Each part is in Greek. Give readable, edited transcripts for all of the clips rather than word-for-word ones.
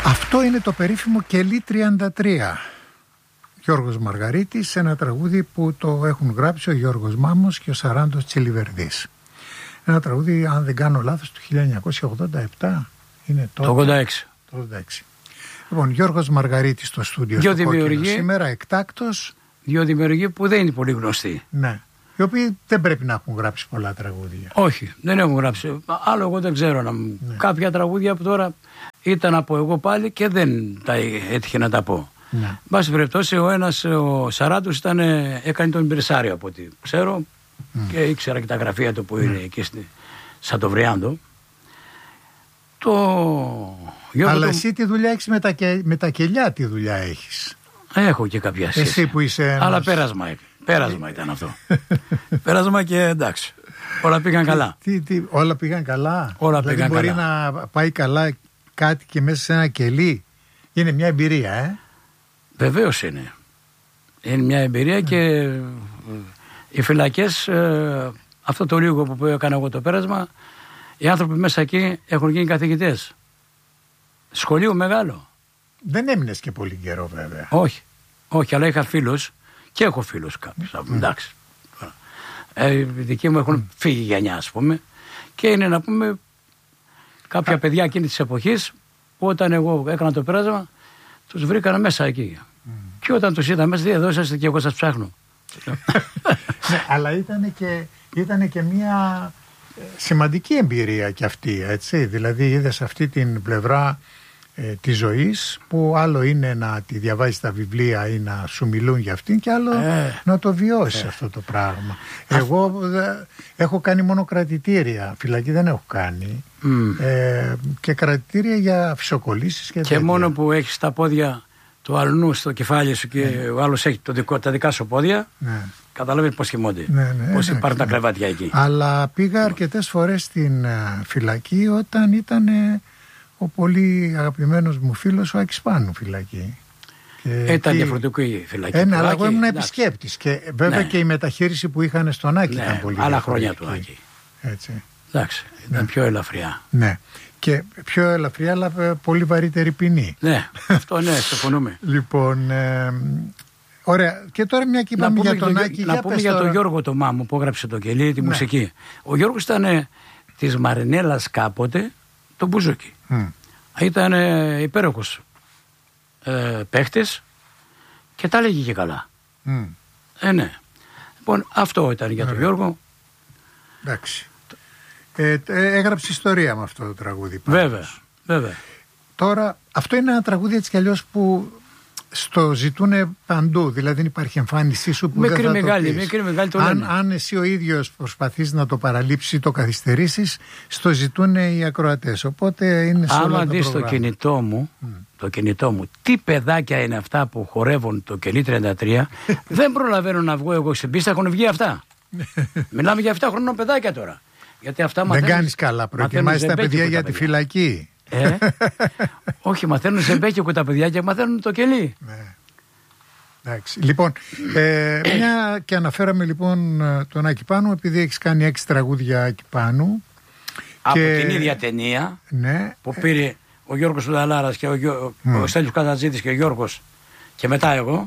Αυτό είναι το περίφημο Κελί 33. Γιώργος Μαργαρίτης, ένα τραγούδι που το έχουν γράψει ο Γιώργος Μάμος και ο Σαράντος Τσιλιβερδής. Ένα τραγούδι, αν δεν κάνω λάθος, του 1987. Είναι το 86. Το 86. Λοιπόν, Γιώργος Μαργαρίτης στο στούντιο στο Κόκκινο σήμερα, εκτάκτος. Δύο δημιουργοί που δεν είναι πολύ γνωστοί. Ναι. Οι οποίοι δεν πρέπει να έχουν γράψει πολλά τραγούδια. Όχι, δεν έχουν γράψει. Άλλο εγώ δεν ξέρω. Ναι. Κάποια τραγούδια που τώρα ήταν από εγώ πάλι και δεν τα έτυχε να τα πω. Ναι. Μπάση περιπτώσει, ο ένας, ο Σαράντος, έκανε τον Ιμπρεσάριο από ό,τι ξέρω και ήξερα και τα γραφεία του που είναι εκεί σαν το Βριάντο. Αλλά εσύ τι δουλειά έχεις με τα κελιά, τι δουλειά έχεις? Έχω και κάποια σχέση. Εσύ που είσαι ένας... Αλλά πέρασμα ήταν αυτό. Πέρασμα και εντάξει. Όλα πήγαν καλά. Όλα πήγαν καλά. Όλα δηλαδή πήγαν μπορεί καλά. Να πάει καλά κάτι και μέσα σε ένα κελί. Είναι μια εμπειρία, Βεβαίως είναι. Είναι μια εμπειρία και οι φυλακές, αυτό το λίγο που έκανα εγώ το πέρασμα, οι άνθρωποι μέσα εκεί έχουν γίνει καθηγητές. Σχολείο μεγάλο. Δεν έμεινες και πολύ καιρό βέβαια. Όχι, αλλά είχα φίλους και έχω φίλους κάποιους. Εντάξει. Οι δικοί μου έχουν φύγει γενιά, ας πούμε, και είναι να πούμε κάποια παιδιά εκείνη της εποχής που όταν εγώ έκανα το πέρασμα τους βρήκαν μέσα εκεί. Και όταν τους είδα μέσα, εδώ είσαστε και εγώ σας ψάχνω. Ναι, αλλά ήταν και μια σημαντική εμπειρία κι αυτή, έτσι. Δηλαδή είδες αυτή την πλευρά της ζωής που άλλο είναι να τη διαβάζεις τα βιβλία ή να σου μιλούν για αυτήν και άλλο να το βιώσεις αυτό το πράγμα. Εγώ έχω κάνει μόνο κρατητήρια, φυλακή δεν έχω κάνει, και κρατητήρια για φυσοκολλήσεις και τέτοια. Μόνο που έχεις τα πόδια του αλλού στο κεφάλι σου και ο άλλος έχει τα δικά σου πόδια, καταλαβαίνεις πώς κοιμώνται, πώς υπάρχουν τα κρεβάτια εκεί. Αλλά πήγα αρκετές φορές στην φυλακή όταν ήταν ο πολύ αγαπημένος μου φίλος ο Άκης Πάνου φυλακή. Ήταν διαφορετικό η φυλακή. Αλλά εγώ ήμουν επισκέπτης και βέβαια και η μεταχείριση που είχαν στον Άκη ήταν πολύ άλλα χρόνια του Άκη. Έτσι. Εντάξει, ήταν πιο ελαφριά. Ναι. Και πιο ελαφριά, αλλά πολύ βαρύτερη ποινή. Ναι, αυτό συμφωνούμε. Λοιπόν, ωραία. Και τώρα μια και είπαμε για τον Άκη. Να πούμε για τον Γιώργο το Μάμο που έγραψε το Κελί, τη μουσική. Ο Γιώργος ήταν της Μαρινέλας κάποτε το μπουζούκι. Ήταν υπέροχος παίχτης και τα έλεγε και καλά. Ναι. Λοιπόν, αυτό ήταν για τον Γιώργο. Εντάξει. Έγραψε ιστορία με αυτό το τραγούδι. Βέβαια. Τώρα, αυτό είναι ένα τραγούδι έτσι κι αλλιώς που στο ζητούν παντού. Δηλαδή δεν υπάρχει εμφάνισή σου που μικρή, δεν θα μεγάλη, το πεις. Αν εσύ ο ίδιος προσπαθείς να το παραλείψεις ή το καθυστερήσεις, στο ζητούν οι ακροατές. Οπότε είναι σε όλα τα προγράμματα. Άμα δεις το κινητό μου, τι παιδάκια είναι αυτά που χορεύουν το Κελί 33, δεν προλαβαίνω να βγω εγώ στην πίστα, έχουν βγει αυτά. Μιλάμε για 7 χρονών παιδάκια τώρα. Γιατί αυτά δεν κάνεις καλά, προετοιμάζεις τα παιδιά για τη φυλακή. Όχι, μαθαίνουν ζεμπέκικο τα παιδιά και μαθαίνουν το Κελί. Εντάξει. Λοιπόν, μια και αναφέραμε λοιπόν τον Άκη Πάνου, επειδή έχεις κάνει 6 τραγούδια Άκη Πάνου. Από την ίδια ταινία που πήρε ο Γιώργος Ουδαλάρας και ο Στέλιος Κατατζήτης και ο Γιώργος και μετά εγώ.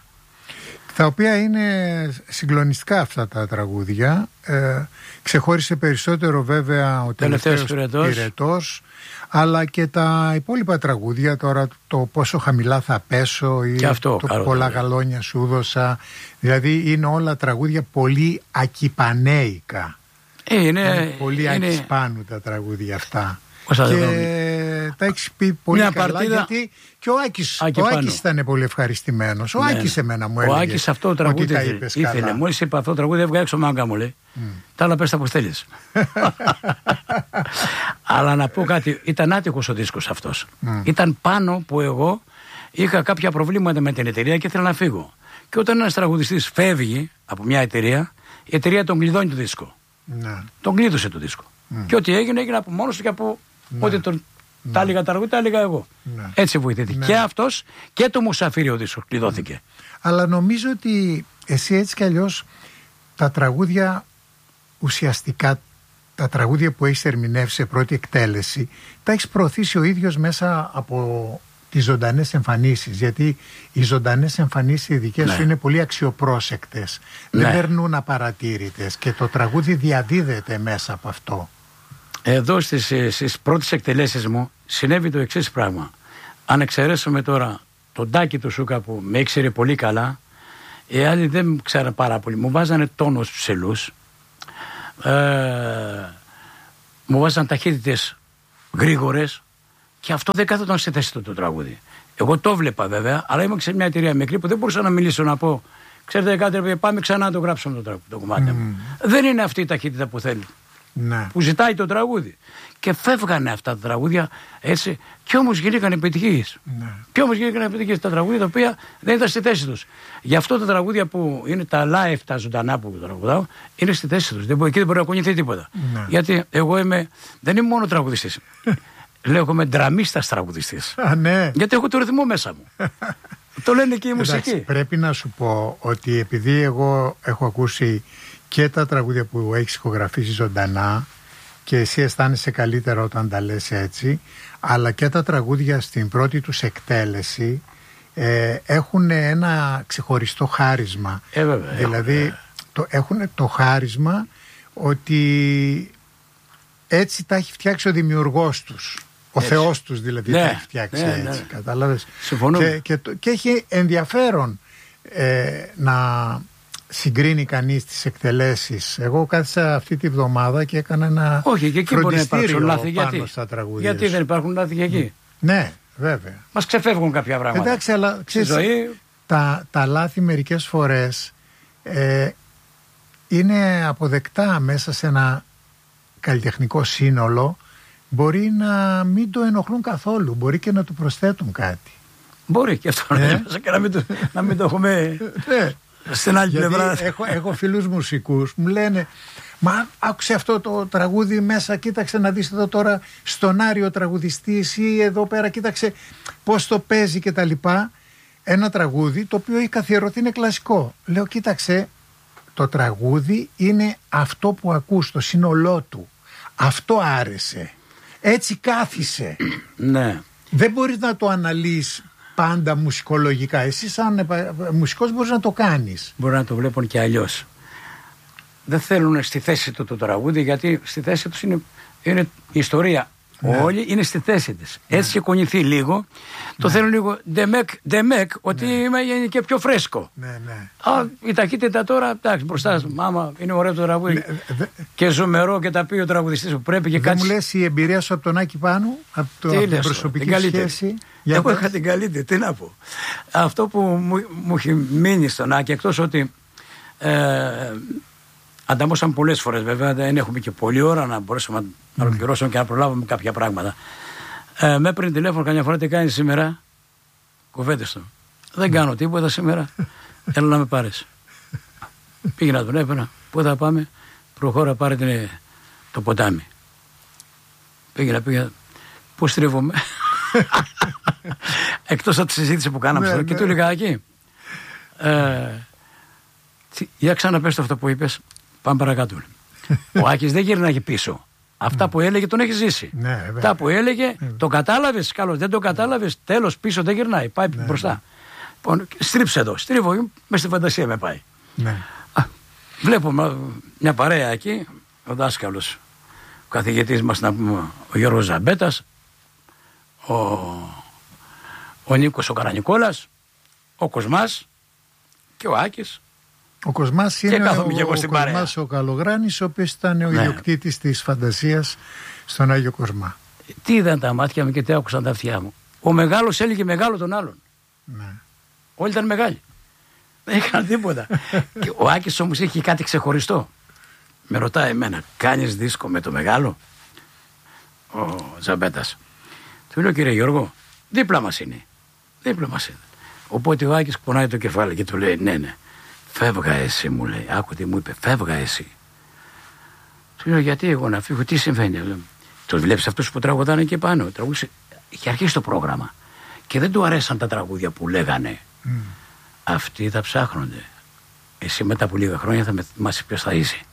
Τα οποία είναι συγκλονιστικά αυτά τα τραγούδια. Ξεχώρισε περισσότερο βέβαια ο τελευταίος πυρετός, αλλά και τα υπόλοιπα τραγούδια, τώρα το πόσο χαμηλά θα πέσω ή το πολλά γαλόνια σου δώσα. Δηλαδή είναι όλα τραγούδια πολύ ακυπανέικα. Είναι πολύ Άκης Πάνου τα τραγούδια αυτά. Και τα έχεις πει πολύ καλά, γιατί και ο Άκης ήταν πολύ ευχαριστημένος. Ο Άκης εμένα μου έλεγε. Ο Άκης αυτό το τραγούδι ήθελε. Μόλις είπα αυτό το τραγούδι έβγα έξω μάγκα μου, λέει. Τα άλλα πες τα πως θέλεις. Αλλά να πω κάτι, ήταν άτυχος ο δίσκος αυτός. Ήταν πάνω που εγώ είχα κάποια προβλήματα με την εταιρεία και ήθελα να φύγω. Και όταν ένας τραγουδιστής φεύγει από μια εταιρεία, η εταιρεία τον κλειδώνει το δίσκο. Τον κλείδωσε το δίσκο. Και ό,τι έγινε από μόνος του και από ό,τι τα έλεγα τα τραγούδια, τα έλεγα εγώ. Έτσι βοηθήθηκε. Και αυτός και το Μουσαφίρι ο δίσκος κλειδώθηκε. Αλλά νομίζω ότι εσύ έτσι κι αλλιώς τα τραγούδια ουσιαστικά τα τραγούδια που έχεις ερμηνεύσει σε πρώτη εκτέλεση τα έχεις προωθήσει ο ίδιος μέσα από τις ζωντανές εμφανίσεις, γιατί οι ζωντανές εμφανίσεις οι δικές σου είναι πολύ αξιοπρόσεκτες, δεν περνούν απαρατήρητες και το τραγούδι διαδίδεται μέσα από αυτό. Εδώ στις πρώτες εκτελέσεις μου συνέβη το εξής πράγμα. Αν εξαιρέσουμε τώρα τον Τάκη του Σούκα που με ήξερε πολύ καλά, οι άλλοι δεν μου ξέραν πάρα πολύ, μου βάζανε τόνο στους σελούς, μου βάζαν ταχύτητες γρήγορες και αυτό δεν κάθονταν στη θέση του το τραγούδι. Εγώ το βλέπα βέβαια, αλλά ήμουν σε μια εταιρεία μικρή που δεν μπορούσα να μιλήσω, να πω ξέρετε κάτι, πάμε ξανά να το γράψουμε το κομμάτι μου. Δεν είναι αυτή η ταχύτητα που θέλει, που ζητάει το τραγούδι. Και φεύγανε αυτά τα τραγούδια έτσι, και όμως γίνηκαν επιτυχίες. Και όμως γίνηκαν επιτυχίες τα τραγούδια τα οποία δεν ήταν στη θέση τους. Γι' αυτό τα τραγούδια που είναι τα live, τα ζωντανά που τραγουδάω, είναι στη θέση τους. Εκεί δεν μπορεί να κουνηθεί τίποτα. Γιατί εγώ δεν είμαι μόνο τραγουδιστής. Λέω, εγώ είμαι ντραμίστας τραγουδιστής. Γιατί έχω το ρυθμό μέσα μου. Το λένε και οι μουσικοί. Πρέπει να σου πω ότι επειδή εγώ έχω ακούσει και τα τραγούδια που έχεις ηχογραφήσει ζωντανά και εσύ αισθάνεσαι καλύτερα όταν τα λες έτσι, αλλά και τα τραγούδια στην πρώτη τους εκτέλεση έχουν ένα ξεχωριστό χάρισμα. Δηλαδή έχουν το χάρισμα ότι έτσι τα έχει φτιάξει ο δημιουργός τους. Ο Θεός τους δηλαδή τα έχει φτιάξει έτσι. Κατάλαβες. Και έχει ενδιαφέρον να συγκρίνει κανείς τις εκτελέσεις. Εγώ κάθισα αυτή τη βδομάδα και έκανα ένα φροντιστήριο πάνω στα τραγούδια. Γιατί δεν υπάρχουν λάθη και εκεί. Ναι, βέβαια. Μας ξεφεύγουν κάποια πράγματα. Εντάξει, αλλά ξέρεις, τα λάθη μερικές φορές είναι αποδεκτά μέσα σε ένα καλλιτεχνικό σύνολο. Μπορεί να μην το ενοχλούν καθόλου, μπορεί και να του προσθέτουν κάτι. Μπορεί και αυτό να μην το έχουμε στην άλλη πλευρά. Έχω φίλους μουσικούς μου λένε, μα άκουσε αυτό το τραγούδι μέσα, κοίταξε να δεις εδώ τώρα στον Άριο τραγουδιστής ή εδώ πέρα κοίταξε πώς το παίζει και τα λοιπά. Ένα τραγούδι το οποίο έχει καθιερωθεί, είναι κλασικό. Λέω, κοίταξε, το τραγούδι είναι αυτό που ακούς, το σύνολό του. Αυτό άρεσε. Έτσι κάθισε. Ναι. Δεν μπορείς να το αναλύεις πάντα μουσικολογικά. Εσύ σαν μουσικός μπορείς να το κάνεις. Μπορεί να το βλέπουν και αλλιώς. Δεν θέλουν στη θέση του το τραγούδι, γιατί στη θέση τους είναι η ιστορία. Όλοι είναι στη θέση της. Έτσι και κουνηθεί λίγο. Το θέλουν λίγο ντεμεκ, ότι είναι και πιο φρέσκο. Η ταχύτητα τώρα, εντάξει, μπροστά σου, άμα είναι ωραίο το τραγούδι και ζουμερό και τα πει ο τραγουδιστής που πρέπει και κάτι. Δεν μου λες η εμπειρία σου από τον Άκη Πάνου, από την προσωπική σχέση? Εγώ είχα την καλύτερη, τι να πω. Αυτό που μου έχει μείνει στον Άκη, εκτός ότι ανταμώσαμε πολλές φορές, βέβαια δεν έχουμε και πολλή ώρα να μπορέσουμε να ολοκληρώσουμε και να προλάβουμε κάποια πράγματα. Με έπαιρνε τηλέφωνο καμιά φορά, τι κάνεις σήμερα? Κουβέντες του. Δεν κάνω τίποτα σήμερα. Έλα να με πάρεις. Πήγαινα τον έπαιρνα. Πού θα πάμε? Προχώρα, πάρε το ποτάμι. Πήγαινα. Πού στρίβομαι? Εκτός από τη συζήτηση που κάναμε και του έλεγα εκεί. Για ξαναπες αυτό που είπες. Πάμε παρακάτω. Ο Άκης δεν γυρνάει πίσω. Αυτά που έλεγε τον έχει ζήσει. Αυτά που έλεγε το κατάλαβες, καλώς δεν το κατάλαβες, τέλος, πίσω δεν γυρνάει. Πάει μπροστά. Στρίψε εδώ. Στρίβω, μες στη φαντασία με πάει. Βλέπω μια παρέα εκεί, ο δάσκαλος, ο καθηγητής μας, να πούμε, ο Γιώργος Ζαμπέτας, ο Νίκος ο Καρανικόλας, ο Κοσμάς και ο Άκης. Ο Κοσμάς είναι ο Καλογράνης, ο οποίος ήταν ο ιδιοκτήτης της φαντασίας στον Άγιο Κοσμά. Τι είδαν τα μάτια μου και τι άκουσαν τα αυτιά μου. Ο μεγάλος έλεγε μεγάλο τον άλλον. Όλοι ήταν μεγάλοι. Δεν είχαν τίποτα. Και ο Άκης όμως είχε κάτι ξεχωριστό. Με ρωτάει εμένα, κάνεις δίσκο με το μεγάλο? Ο Ζαμπέτας. Του λέω, κύριε Γιώργο, δίπλα μας είναι. Οπότε ο Άκης κουνάει το κεφάλι και του λέει, ναι. Φεύγα εσύ, μου λέει. Άκου τι μου είπε, φεύγα εσύ. Του λέω, γιατί εγώ να φύγω, τι συμβαίνει? Το βλέπεις αυτούς που τραγουδάνε και πάνω. Τραγούδισε. Είχε αρχίσει το πρόγραμμα και δεν του αρέσαν τα τραγούδια που λέγανε. Αυτοί θα ψάχνονται. Εσύ μετά από λίγα χρόνια θα με θυμάσαι ποιος θα είσαι.